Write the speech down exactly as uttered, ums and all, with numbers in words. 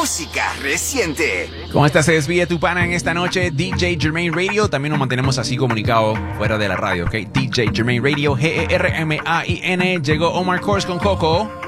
música reciente. ¿Cómo estás? Se despide tu pana en esta noche, D J Germain Radio. También nos mantenemos así comunicados fuera de la radio, ¿ok? D J Germain Radio, G E R M A I N. Llegó Omar Kors con Coco.